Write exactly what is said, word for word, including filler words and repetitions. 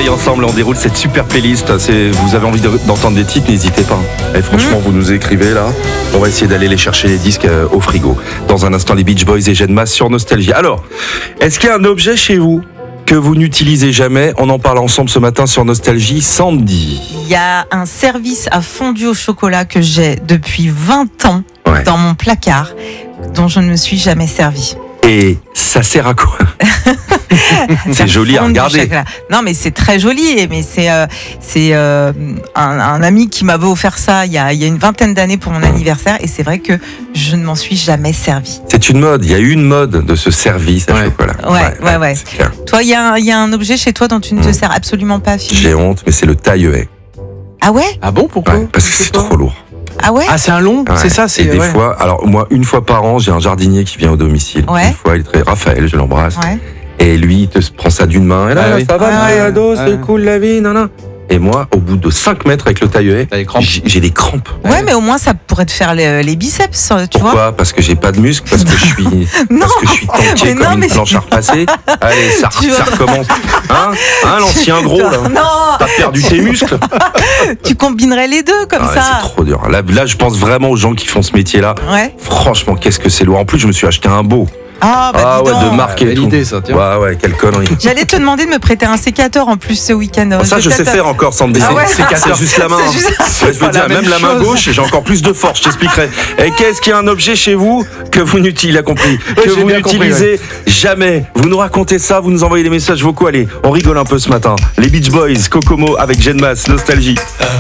réveille ensemble, on déroule cette super playlist. C'est, vous avez envie de- d'entendre des titres, n'hésitez pas. Et franchement, vous nous écrivez là. On va essayer d'aller les chercher les disques euh, au frigo. Dans un instant, les Beach Boys et Jeanne Masse sur Nostalgie. Alors, est-ce qu'il y a un objet chez vous que vous n'utilisez jamais? On en parle ensemble ce matin sur Nostalgie. Sandy. Il y a un service à fondu au chocolat que j'ai depuis vingt ans Ouais. dans mon placard, dont je ne me suis jamais servi. Et ça sert à quoi? C'est joli à Fondu au regarder. chocolat. Non, mais c'est très joli. Mais c'est euh, c'est euh, un, un ami qui m'avait offert ça il y a, il y a une vingtaine d'années pour mon anniversaire. Et c'est vrai que je ne m'en suis jamais servi. C'est une mode. Il y a eu une mode de ce service à Ouais. chocolat. Ouais, ouais, ouais. c'est clair. Toi, il y, a un- il y a un objet chez toi dont tu ne te Mm. sers absolument pas, Philippe. J'ai honte, mais c'est le taille-haie. Ah ouais? Ah bon, pourquoi? Ouais, parce que C'est c'est quoi trop lourd. Ah ouais? Ah, c'est un long, Ouais. c'est ça, c'est Et des ouais. fois, alors moi, une fois par an, j'ai un jardinier qui vient au domicile. Ouais. Une fois, il est très Raphaël, je l'embrasse. Ouais. Et lui, il te prend ça d'une main. Et là, Ah oui. ça va, Ah ouais, ouais. ado, c'est Ouais. cool la vie, nan, nan. Et moi, au bout de cinq mètres avec le taille-haie, T'as des crampes. j'ai j'ai des crampes. Ouais, mais au moins ça pourrait te faire les, les biceps, tu vois. Pourquoi? Parce que j'ai pas de muscles, parce que je suis, Non, parce que je suis tanké mais comme non, une mais- planche à repasser. Allez, ça, Tu ça vois. recommence. Hein, hein, l'ancien gros là. Non, T'as perdu tes muscles. tu combinerais les deux comme Ah ouais, ça. c'est trop dur. Là, là, je pense vraiment aux gens qui font ce métier-là. Ouais. Franchement, qu'est-ce que c'est lourd. En plus, je me suis acheté un beau. Ah, bah Ah dis ouais, de donc. marque et Belle tout. idée, ça, tiens. Ouais, ouais, quelle connerie. J'allais te demander de me prêter un sécateur en plus ce week-end. Ça, je sais peut-être- faire encore sans me Ah ouais. C'est c'est juste la main. C'est juste- Ouais, je veux pas dire, la même même la main chose. gauche, j'ai encore plus de force, je t'expliquerai. Et qu'est-ce qu'il y a un objet chez vous que vous n'utilisez, il a compris, que j'ai vous bien compris, n'utilisez jamais. Vous nous racontez ça, vous nous envoyez des messages vocaux. Allez, on rigole un peu ce matin. Les Beach Boys, Kokomo avec Jeanne Masse, Nostalgie.